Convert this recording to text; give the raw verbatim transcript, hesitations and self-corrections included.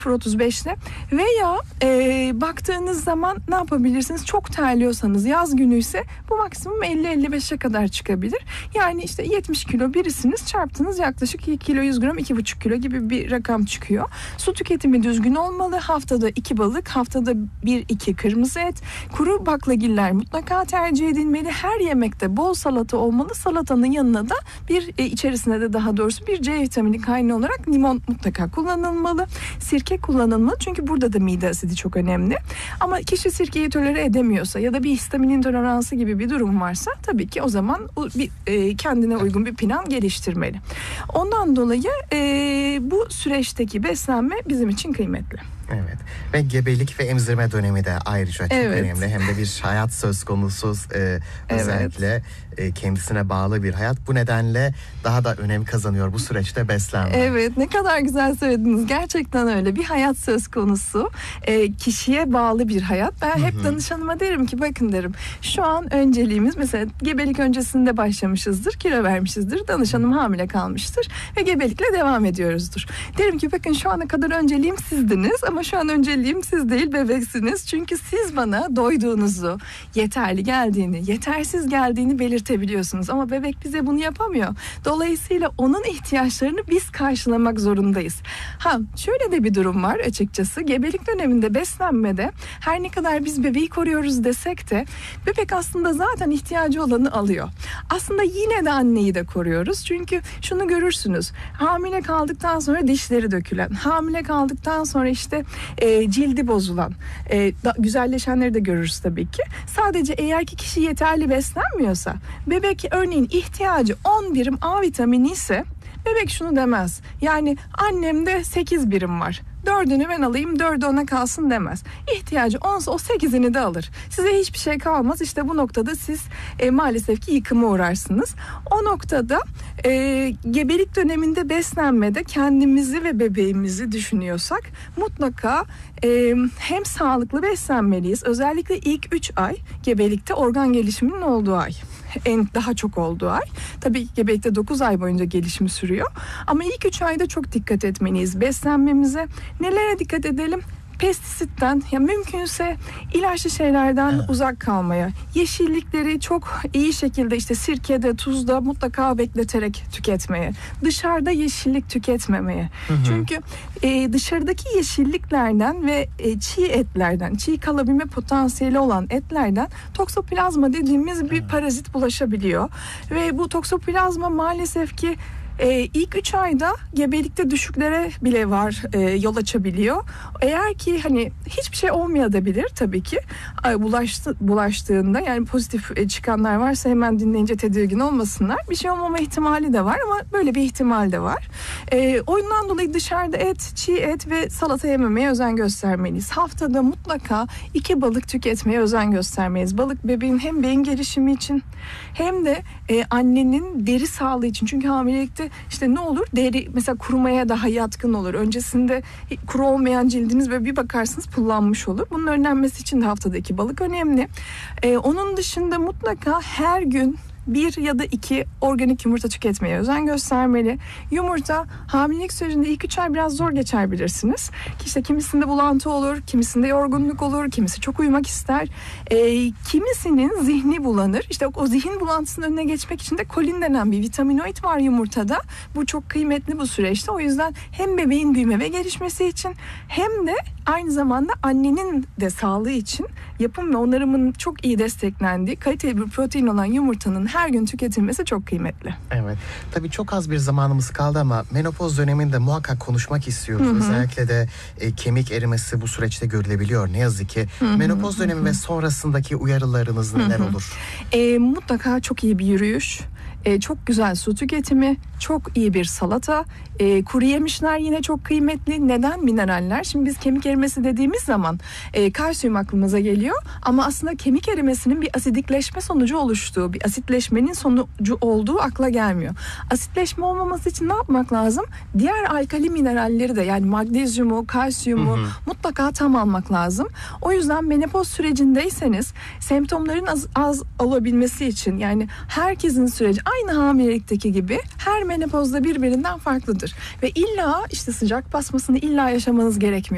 otuz beşte veya e, baktığınız zaman ne yapabilirsiniz? Çok terliyorsanız yaz günü ise bu maksimum elli elli beşe kadar çıkabilir. Yani işte yetmiş kilo birisiniz, çarptınız yaklaşık iki kilo yüz gram, iki buçuk kilo gibi bir rakam çıkıyor. Su tüketimi düzgün olmalı. Haftada iki balık, haftada bir iki kırmızı et. Kuru baklagiller mutlaka tercih edilmeli. Her yemekte bol salata olmalı. Salatanın yanına da bir e, içerisinde de daha doğrusu bir C vitamini kaynağı olarak limon mutlaka kullanılmalı. Sirke kullanılmalı çünkü burada da mide asidi çok önemli. Ama kişi sirkeyi tolere edemiyorsa ya da bir histamin intoleransı gibi bir durum varsa tabii ki o zaman bir, e, kendine uygun bir plan geliştirmeli. Ondan dolayı e, bu süreçteki beslenme bizim için kıymetli. Evet. Ve gebelik ve emzirme dönemi de ayrıca çok evet. önemli. Hem de bir hayat söz konusu, e, özellikle evet. e, kendisine bağlı bir hayat. Bu nedenle daha da önem kazanıyor bu süreçte beslenme. Evet, ne kadar güzel söylediniz. Gerçekten öyle. Bir hayat söz konusu. E, kişiye bağlı bir hayat. Ben hep Hı-hı. danışanıma derim ki bakın derim. Şu an önceliğimiz mesela gebelik öncesinde başlamışızdır. Kilo vermişizdir. Danışanım hamile kalmıştır. Ve gebelikle devam ediyoruzdur. Derim ki bakın şu ana kadar önceliğim sizdiniz ama şu an önceliğim siz değil, bebeksiniz. Çünkü siz bana doyduğunuzu, yeterli geldiğini, yetersiz geldiğini belirtebiliyorsunuz. Ama bebek bize bunu yapamıyor. Dolayısıyla onun ihtiyaçlarını biz karşılamak zorundayız. Ha, şöyle de bir durum var açıkçası. Gebelik döneminde beslenmede her ne kadar biz bebeği koruyoruz desek de bebek aslında zaten ihtiyacı olanı alıyor. Aslında yine de anneyi de koruyoruz. Çünkü şunu görürsünüz. Hamile kaldıktan sonra dişleri dökülen, hamile kaldıktan sonra işte e, cildi bozulan, e, da, güzelleşenleri de görürüz tabii ki. Sadece eğer ki kişi yeterli beslenmiyorsa, bebek örneğin ihtiyacı on birim A vitamini ise bebek şunu demez. Yani annemde sekiz birim var. Dördünü ben alayım, dördü ona kalsın demez. İhtiyacı onsa o sekizini de alır. Size hiçbir şey kalmaz. İşte bu noktada siz e, maalesef ki yıkıma uğrarsınız. O noktada e, gebelik döneminde beslenmede kendimizi ve bebeğimizi düşünüyorsak mutlaka e, hem sağlıklı beslenmeliyiz. Özellikle ilk üç ay gebelikte organ gelişiminin olduğu ay. En daha çok olduğu ay. Tabii gebelikte dokuz ay boyunca gelişimi sürüyor. Ama ilk üç ayda çok dikkat etmeliyiz beslenmemize. Nelere dikkat edelim? Pestisitten, ya mümkünse ilaçlı şeylerden evet. uzak kalmaya, yeşillikleri çok iyi şekilde işte sirkede, tuzda mutlaka bekleterek tüketmeye, dışarıda yeşillik tüketmemeye. Hı hı. Çünkü e, dışarıdaki yeşilliklerden ve e, çiğ etlerden, çiğ kalabilme potansiyeli olan etlerden toksoplazma dediğimiz bir parazit bulaşabiliyor. Ve bu toksoplazma maalesef ki Ee, ilk üç ayda gebelikte düşüklere bile var e, yol açabiliyor. Eğer ki hani hiçbir şey olmayabilir tabii ki bulaştı, bulaştığında yani pozitif çıkanlar varsa hemen dinleyince tedirgin olmasınlar. Bir şey olmama ihtimali de var ama böyle bir ihtimal de var. Ee, oyundan dolayı dışarıda et, çiğ et ve salata yememeye özen göstermeliyiz. Haftada mutlaka iki balık tüketmeye özen göstermeliyiz. Balık bebeğin hem beyin gelişimi için hem de e, annenin deri sağlığı için. Çünkü hamilelikte İşte ne olur? Deri mesela kurumaya daha yatkın olur. Öncesinde kuru olmayan cildiniz ve bir bakarsınız pullanmış olur. Bunun önlenmesi için de haftada iki balık önemli. Ee, onun dışında mutlaka her gün bir ya da iki organik yumurta tüketmeye özen göstermeli. Yumurta hamilelik sürecinde ilk üç ay biraz zor geçer bilirsiniz. İşte kimisinde bulantı olur, kimisinde yorgunluk olur, kimisi çok uyumak ister. E, kimisinin zihni bulanır. İşte o, o zihin bulantısının önüne geçmek için de kolin denen bir vitaminoid var yumurtada. Bu çok kıymetli bu süreçte. O yüzden hem bebeğin büyüme ve gelişmesi için hem de aynı zamanda annenin de sağlığı için yapım ve onarımın çok iyi desteklendiği kaliteli bir protein olan yumurtanın her gün tüketilmesi çok kıymetli. Evet. Tabii çok az bir zamanımız kaldı ama menopoz döneminde muhakkak konuşmak istiyoruz. Hı hı. Özellikle de e, kemik erimesi bu süreçte görülebiliyor. Ne yazık ki. Hı hı. Menopoz dönemi hı hı. ve sonrasındaki uyarılarınız neler hı hı. olur? E, mutlaka çok iyi bir yürüyüş. E, çok güzel su tüketimi, çok iyi bir salata, e, kuru yemişler yine çok kıymetli. Neden? Mineraller. Şimdi biz kemik erimesi dediğimiz zaman e, kalsiyum aklımıza geliyor ama aslında kemik erimesinin bir asidikleşme sonucu oluştuğu, bir asitleşmenin sonucu olduğu akla gelmiyor. Asitleşme olmaması için ne yapmak lazım? Diğer alkali mineralleri de yani magnezyumu, kalsiyumu hı hı. mutlaka tam almak lazım. O yüzden menopoz sürecindeyseniz semptomların az, az olabilmesi için yani herkesin süreci aynı hamilelikteki gibi her menopozda birbirinden farklıdır. Ve illa işte sıcak basmasını illa yaşamanız gerekmiyor.